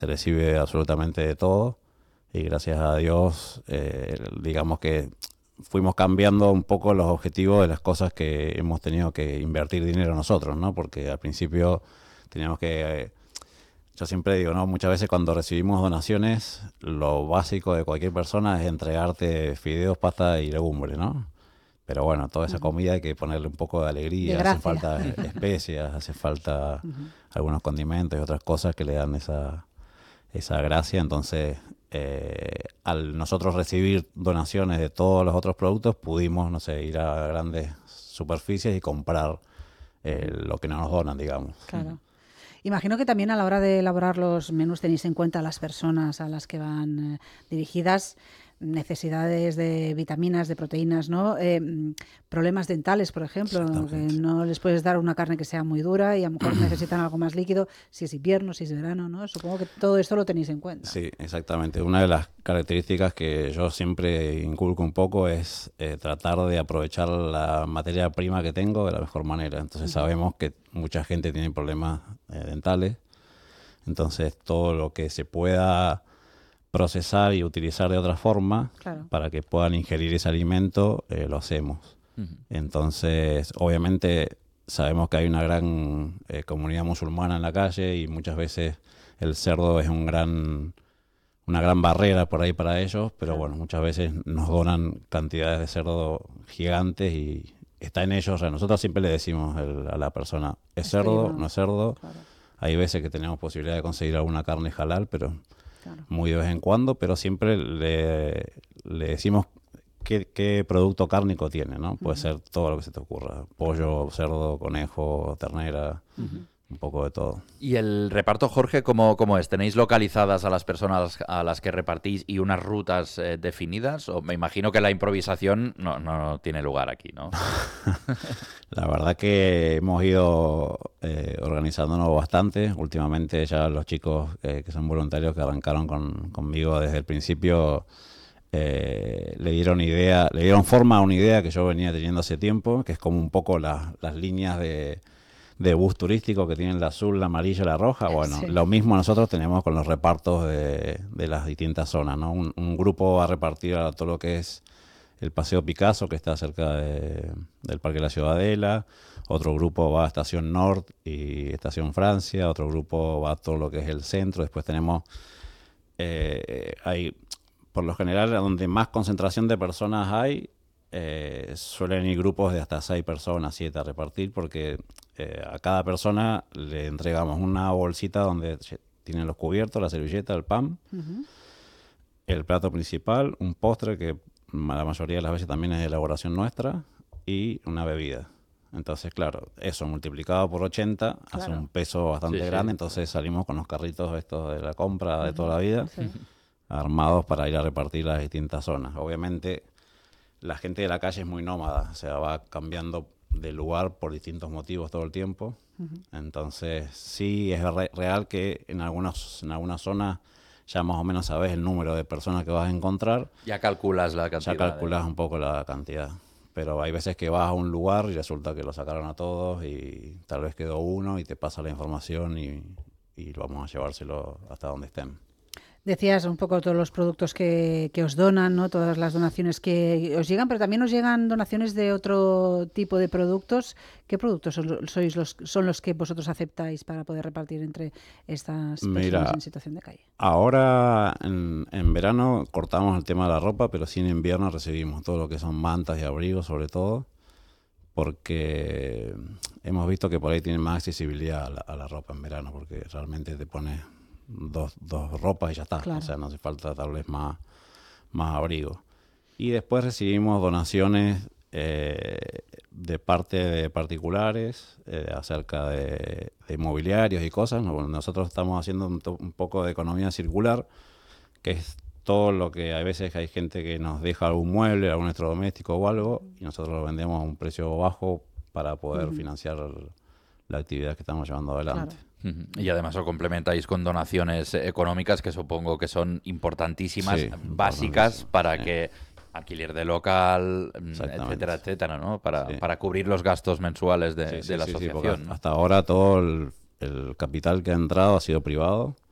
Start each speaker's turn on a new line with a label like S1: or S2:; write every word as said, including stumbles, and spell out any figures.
S1: se recibe absolutamente de todo y gracias a Dios, eh, digamos que fuimos cambiando un poco los objetivos de las cosas que hemos tenido que invertir dinero nosotros, ¿no? Porque al principio teníamos que... Eh, yo siempre digo, ¿no? Muchas veces cuando recibimos donaciones, lo básico de cualquier persona es entregarte fideos, pasta y legumbres, ¿no? Pero bueno, toda esa comida hay que ponerle un poco de alegría,
S2: de
S1: hacen falta especias, hace falta uh-huh. algunos condimentos y otras cosas que le dan esa, esa gracia. Entonces, eh, al nosotros recibir donaciones de todos los otros productos, pudimos, no sé, ir a grandes superficies y comprar eh, lo que no nos donan, digamos.
S2: Claro. Imagino que también a la hora de elaborar los menús tenéis en cuenta a las personas a las que van eh, dirigidas, necesidades de vitaminas, de proteínas, ¿no? Eh, problemas dentales, por ejemplo, que no les puedes dar una carne que sea muy dura y a lo mejor necesitan algo más líquido, si es invierno, si es verano, ¿no? Supongo que todo esto lo tenéis en cuenta.
S1: Sí, exactamente. Una de las características que yo siempre inculco un poco es eh, tratar de aprovechar la materia prima que tengo de la mejor manera. Entonces uh-huh. sabemos que mucha gente tiene problemas eh, dentales, entonces todo lo que se pueda procesar y utilizar de otra forma claro. para que puedan ingerir ese alimento, eh, lo hacemos. Uh-huh. Entonces, obviamente, sabemos que hay una gran eh, comunidad musulmana en la calle y muchas veces el cerdo es un gran, una gran barrera por ahí para ellos, pero claro. bueno, muchas veces nos donan cantidades de cerdo gigantes y está en ellos. O sea, nosotros siempre le decimos el, a la persona, ¿es Estoy cerdo? No, no es cerdo. Claro. Hay veces que tenemos posibilidad de conseguir alguna carne halal, pero... Claro. muy de vez en cuando, pero siempre le, le decimos qué, qué producto cárnico tiene, ¿no? Puede uh-huh. ser todo lo que se te ocurra, pollo, cerdo, conejo, ternera, uh-huh. un poco de todo.
S3: ¿Y el reparto, Jorge, cómo, cómo es? ¿Tenéis localizadas a las personas a las que repartís y unas rutas eh, definidas? O me imagino que la improvisación no, no tiene lugar aquí, ¿no?
S1: La verdad que hemos ido eh, organizándonos bastante. Últimamente ya los chicos eh, que son voluntarios que arrancaron con, conmigo desde el principio eh, le dieron idea, le dieron forma a una idea que yo venía teniendo hace tiempo, que es como un poco la, las líneas de, de bus turístico que tienen la azul, la amarilla y la roja. Bueno, sí. Lo mismo nosotros tenemos con los repartos de, de las distintas zonas, ¿no? Un, un grupo va a repartir a todo lo que es el Paseo Picasso, que está cerca de, del Parque de la Ciudadela. Otro grupo va a Estación Norte y Estación Francia. Otro grupo va a todo lo que es el centro. Después tenemos, eh, hay, por lo general, donde más concentración de personas hay, eh, suelen ir grupos de hasta seis personas, siete a repartir, porque eh, a cada persona le entregamos una bolsita donde tienen los cubiertos, la servilleta, el pan, uh-huh. el plato principal, un postre que la mayoría de las veces también es de elaboración nuestra, y una bebida. Entonces, claro, eso multiplicado por ochenta claro. hace un peso bastante sí, grande, sí. Entonces salimos con los carritos estos de la compra uh-huh. de toda la vida, sí. armados para ir a repartir las distintas zonas. Obviamente, la gente de la calle es muy nómada, o sea, va cambiando de lugar por distintos motivos todo el tiempo. Uh-huh. Entonces, sí es re- real que en algunas, en algunas zonas ya más o menos sabes el número de personas que vas a encontrar.
S3: Ya calculas la cantidad.
S1: Ya calculas
S3: de...
S1: un poco la cantidad. Pero hay veces que vas a un lugar y resulta que lo sacaron a todos y tal vez quedó uno y te pasa la información y, y vamos a llevárselo hasta donde estén.
S2: Decías un poco todos los productos que, que os donan, ¿no? Todas las donaciones que os llegan, pero también os llegan donaciones de otro tipo de productos. ¿Qué productos son, sois los, son los que vosotros aceptáis para poder repartir entre estas personas Mira, en situación de calle?
S1: Ahora en, en verano cortamos el tema de la ropa, pero sí en invierno recibimos todo lo que son mantas y abrigos sobre todo, porque hemos visto que por ahí tienen más accesibilidad a la, a la ropa en verano, porque realmente te pones Dos, dos ropas y ya está, claro. O sea, no hace falta tal vez más, más abrigo. Y después recibimos donaciones eh, de parte de particulares eh, acerca de, de mobiliarios y cosas. Nosotros estamos haciendo un, to- un poco de economía circular, que es todo lo que a veces hay gente que nos deja algún mueble, algún electrodoméstico o algo, y nosotros lo vendemos a un precio bajo para poder uh-huh. financiar el, la actividad que estamos llevando adelante.
S2: Claro.
S3: Y además lo complementáis con donaciones económicas que supongo que son importantísimas, sí, básicas para sí. que alquiler de local, etcétera, etcétera, ¿no? Para, sí. para cubrir los gastos mensuales de, sí, sí, de la sí, asociación.
S1: Sí, hasta ahora todo el, el capital que ha entrado ha sido privado